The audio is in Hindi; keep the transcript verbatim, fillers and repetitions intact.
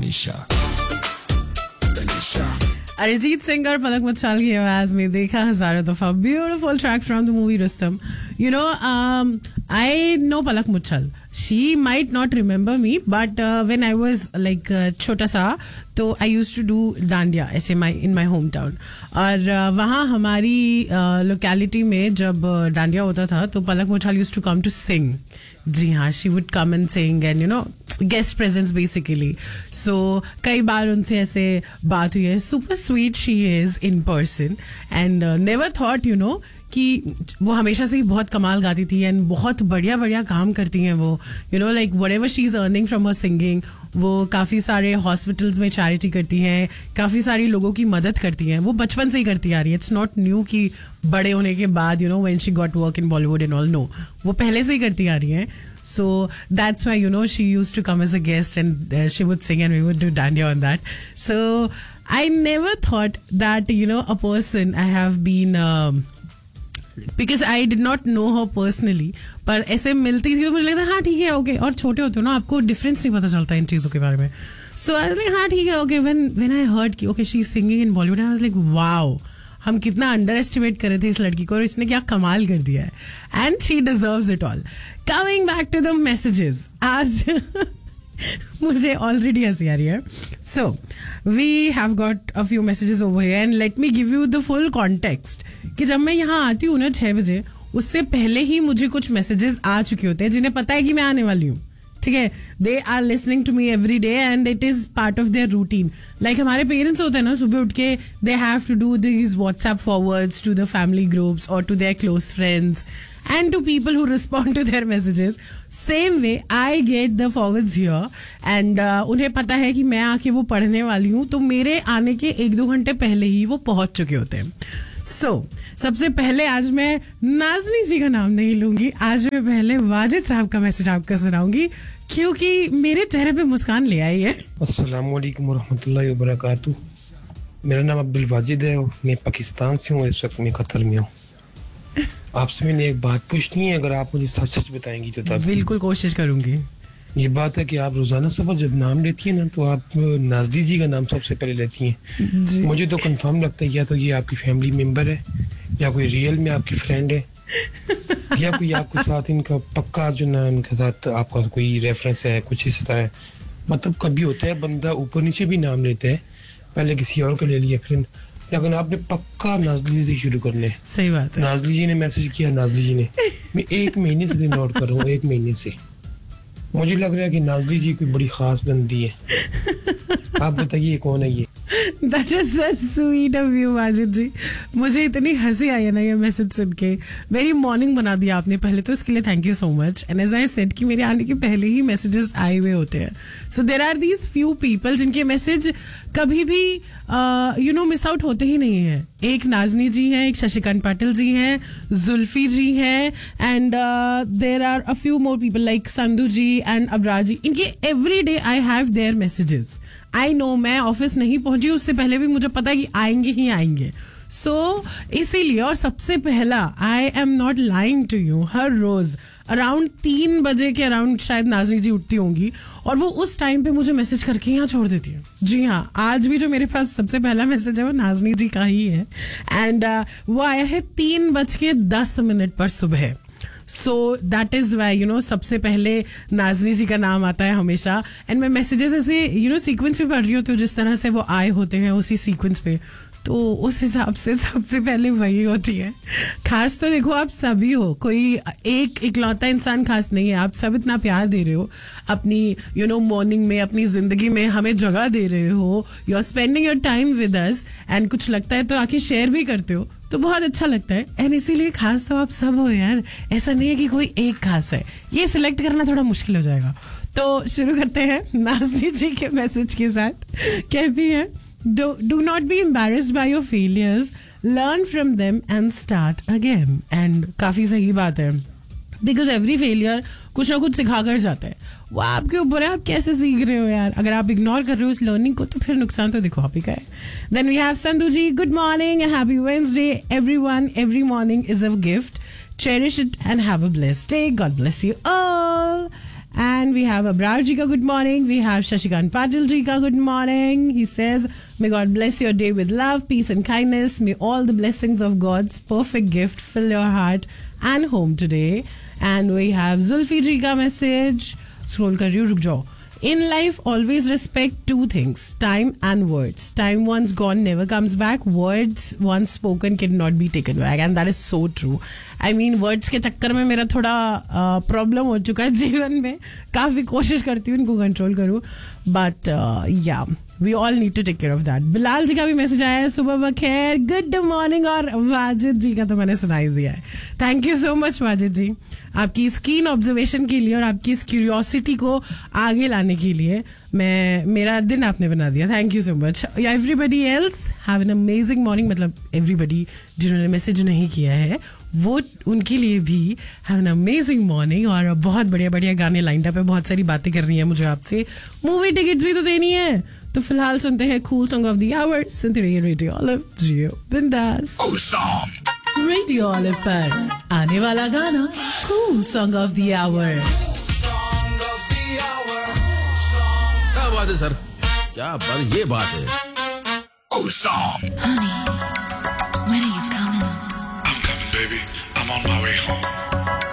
तनिषा तनिषा अरिजीत सिंह और पलक मुच्छाल की आवाज में देखा हजारों दफा. Beautiful track from the movie Rustam. You know I know Palak Muchhal. She might not remember me but when I was like छोटा सा तो I used to do dandiya ऐसे माई इन माई होम टाउन. और uh, वहाँ हमारी लोकेलिटी uh, में जब uh, डांडिया होता था तो पलक Muchhal used to come to sing. जी हाँ, she would come and sing and you know guest presence basically. सो कई बार उनसे ऐसे बात हुई है. Super sweet she is in person and never thought you know कि वो हमेशा से ही बहुत कमाल गाती थी एंड बहुत बढ़िया बढ़िया काम करती हैं वो. You know like whatever she is earning from her singing, वो काफ़ी सारे हॉस्पिटल्स में चैरिटी करती हैं, काफ़ी सारी लोगों की मदद करती हैं. वो बचपन से ही करती आ रही है. इट्स नॉट न्यू कि बड़े होने के बाद you know when she got work in Bollywood and all. No, वो पहले से ही करती आ रही हैं. So that's why you know she used to come as a guest and uh, she would sing and we would do dandiya on that. So I never thought that you know a person I have been um, because I did not know her personally. पर ऐसे मिलती थी तो मुझे लगता हाँ ठीक है ओके. और छोटे होते हो ना, आपको डिफरेंस नहीं पता चलता इन चीज़ों के बारे में. So I was like हाँ ठीक है okay. When when I heard कि okay she is singing in Bollywood, I was like wow, हम कितना अंडर एस्टिमेट कर रहे थे इस लड़की को और इसने क्या कमाल कर दिया है. And she deserves it all. Coming back to the messages. आज मुझे ऑलरेडी हंसी आ रही है. So we have got a few messages over here and let me give you the full context कि जब मैं यहाँ आती हूँ ना छः बजे, उससे पहले ही मुझे कुछ मैसेजेस आ चुके होते हैं जिन्हें पता है कि मैं आने वाली हूँ. ठीक है, they are listening to me every day and it is part of their routine. Like हमारे पेरेंट्स होते हैं ना, सुबह उठ के they have to do this WhatsApp forwards to the family groups और to their close friends and to people who respond to their messages. Same way I get the forwards here and uh, उन्हें पता है कि मैं आके वो पढ़ने वाली हूँ, तो मेरे आने के एक दो घंटे पहले ही वो पहुँच चुके होते हैं. सो so, सबसे पहले आज मैं नाज़नी जी का नाम नहीं लूंगी. आज मैं पहले वाजिद साहब का मैसेज आपको सुनाऊंगी क्योंकि मेरे चेहरे पे मुस्कान ले आई है. अस्सलाम वालेकुम रहमतुल्लाहि व बरकातुहू. मेरा नाम अब्दुल वाजिद है और मैं पाकिस्तान से हूँ. इस वक्त मैं कतर में हूँ. आपसे मैंने एक बात पूछनी है, अगर आप मुझे सच सच बताएंगी तो तब. बिल्कुल कोशिश करूंगी. ये बात है कि आप रोजाना सुबह जब नाम लेती हैं ना तो आप नाज़नी जी का नाम सबसे पहले लेती हैं. मुझे तो कंफर्म लगता है या तो ये आपकी फैमिली मेंबर है या कोई रियल में आपकी फ्रेंड है या कोई आपके साथ इनका पक्का जो ना इनके साथ आपका कोई रेफरेंस है कुछ इस तरह. मतलब कभी होता है बंदा ऊपर नीचे भी नाम लेता है, पहले किसी और का ले लिया फ्रेंड, लेकिन आपने पक्का नाज़नी से शुरू करना है. सही बात है. नाज़नी जी ने मैसेज किया, नाज़नी जी ने, मैं एक महीने से नोट कर रहा हूँ, एक महीने से मुझे लग रहा है कि नाज़नी जी कोई बड़ी खास बंदी है. आप बताइए कौन है ये. That is such sweet of you, Wajid जी. मुझे इतनी हंसी आई है ना ये मैसेज सुन के. मेरी मॉर्निंग बना दिया आपने पहले, तो इसके लिए thank you so much. And as I said कि मेरे आने के पहले ही मैसेजेस आए हुए होते हैं. सो there are these few people जिनके मैसेज कभी भी यू नो मिस आउट होते ही नहीं है. एक नाज़नी जी हैं, एक शशिकांत पाटिल जी हैं, जुल्फी जी हैं and there are a few more people like Sandhu ji and Abrar जी. इनके every day I have their messages. I know मैं ऑफिस नहीं पहुंची उससे पहले भी मुझे पता है कि आएंगे ही आएंगे. सो so, इसीलिए और सबसे पहला I am not lying to you, her rose around तीन बजे के अराउंड शायद नाज़नी जी उठती होंगी और वो उस टाइम पे मुझे मैसेज करके यहाँ छोड़ देती है. जी हाँ, आज भी जो मेरे पास सबसे पहला मैसेज है वो नाज़नी जी का ही है एंड uh, वो आया है तीन बज के दस मिनट पर सुबह. So that is why you know सबसे पहले नाज़नी जी का नाम आता है हमेशा. एंड मैं मैसेजेस ऐसे यू नो सीक्वेंस पे पढ़ रही होती हूँ जिस तरह से वो आए होते हैं उसी सीक्वेंस पे, तो उस हिसाब से सबसे पहले वही होती है. खास तो देखो आप सभी हो, कोई एक इकलौता इंसान खास नहीं है. आप सब इतना प्यार दे रहे हो अपनी यू नो मॉर्निंग में, अपनी जिंदगी में हमें जगह दे रहे हो. You are spending your time with us and कुछ लगता है तो आके शेयर भी करते हो, तो बहुत अच्छा लगता है. एंड इसीलिए खास तो आप सब हो यार. ऐसा नहीं है कि कोई एक खास है, ये सिलेक्ट करना थोड़ा मुश्किल हो जाएगा. तो शुरू करते हैं नाज़नी जी के मैसेज के साथ. कहती है, Do, do not be embarrassed by your failures. Learn from them and start again. And काफी सही बात है. Because every failure कुछ ना कुछ सिखा कर जाता है. वो आपके ऊपर है, आप कैसे सीख रहे हो यार. अगर आप इग्नोर कर रहे हो इस लर्निंग को तो फिर नुकसान तो देखो आप ही का है. Then we have Sandhu ji. Good morning and happy Wednesday. Everyone, every morning is a gift. Cherish it and have a blessed day. God bless you all. And we have Abrar ji ka good morning. We have Shashikant Patil ji ka good morning. He says, may God bless your day with love, peace and kindness. May all the blessings of God's perfect gift fill your heart and home today. And we have Zulfi ji ka message. Scroll kar rahi hu, ruk jao. In life, always respect two things, time and words. Time once gone never comes back. Words once spoken cannot be taken back. And that is so true. I mean, words के चक्कर में मेरा थोड़ा प्रॉब्लम हो चुका है जीवन में. काफ़ी कोशिश करती हूँ इनको कंट्रोल करूँ. But uh, yeah, we all need to take care of that. Bilal जी का भी मैसेज आया है, सुबह बखैर, गुड मॉर्निंग. और वाजिद जी का तो मैंने सुनाई दिया है. Thank you so much Wajid जी, आपकी इस कीन ऑब्जर्वेशन के लिए और आपकी इस क्यूरियोसिटी को आगे लाने के लिए. मैं मेरा दिन आपने बना दिया. Thank you so much. Everybody else have an amazing morning. मतलब एवरीबडी जिन्होंने मैसेज नहीं किया है वो उनके लिए भी हैव एन अमेजिंग मॉर्निंग. और बहुत बढ़िया बढ़िया गाने लाइंड अप है. बहुत सारी बातें करनी है मुझे आपसे. मूवी टिकट्स भी तो देनी है. तो फिलहाल सुनते हैं cool song of the our. सुनते रहिए रेडियो ऑलिव, जियो बिंदास. रेडियो ऑलिव पर आने वाला गाना cool song of the our. क्या बात है सर, क्या बात, ये बात है. Cool song. Honey, when are you coming? I'm coming, baby. I'm on my way home.